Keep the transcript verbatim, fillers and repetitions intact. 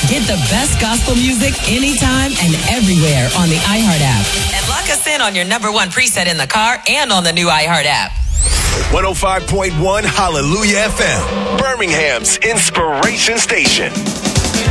Get the best gospel music anytime and everywhere on the iHeart app. And lock us in on your number one preset in the car and on the new iHeart app. one oh five point one Hallelujah F M, Birmingham's inspiration station.